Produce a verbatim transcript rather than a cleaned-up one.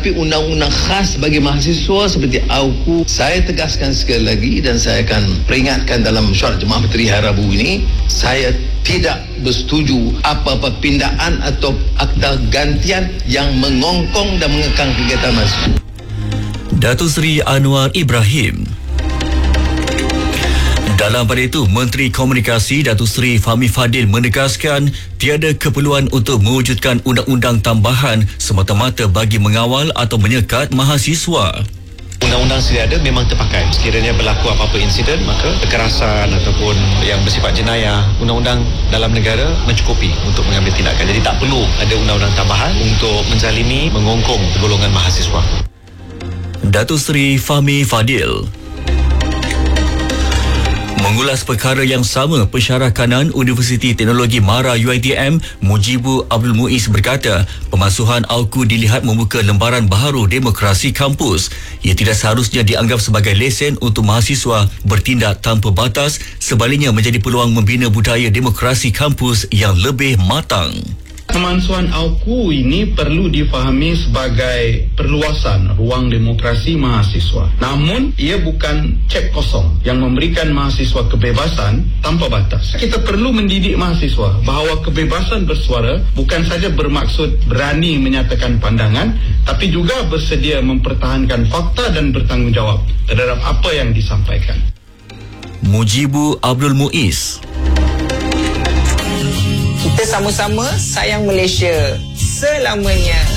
Tapi undang-undang khas bagi mahasiswa seperti A U K U, saya tegaskan sekali lagi dan saya akan peringatkan dalam mesyuarat Jemaah Menteri hari Rabu ini, saya tidak bersetuju apa-apa pindaan atau akta gantian yang mengongkong dan mengekang kegiatan mahasiswa. Datuk Seri Anwar Ibrahim. Dalam pada itu, Menteri Komunikasi Datuk Seri Fahmi Fadil menegaskan tiada keperluan untuk mewujudkan undang-undang tambahan semata-mata bagi mengawal atau menyekat mahasiswa. Undang-undang sedia ada memang terpakai. Sekiranya berlaku apa-apa insiden, maka kekerasan ataupun yang bersifat jenayah, undang-undang dalam negara mencukupi untuk mengambil tindakan. Jadi tak perlu ada undang-undang tambahan untuk menzalimi, mengongkong golongan mahasiswa. Datuk Seri Fahmi Fadil. Mengulas perkara yang sama, Pensyarah Kanan Universiti Teknologi MARA U I T M, Mujibu Abdul Muiz berkata, pemasuhan A U K U dilihat membuka lembaran baharu demokrasi kampus. Ia tidak seharusnya dianggap sebagai lesen untuk mahasiswa bertindak tanpa batas, sebaliknya menjadi peluang membina budaya demokrasi kampus yang lebih matang. Pemansuhan A U K U ini perlu difahami sebagai perluasan ruang demokrasi mahasiswa. Namun, ia bukan cek kosong yang memberikan mahasiswa kebebasan tanpa batas. Kita perlu mendidik mahasiswa bahawa kebebasan bersuara bukan saja bermaksud berani menyatakan pandangan, tapi juga bersedia mempertahankan fakta dan bertanggungjawab terhadap apa yang disampaikan. Mujibu Abdul Muiz. Kita sama-sama sayang Malaysia selamanya.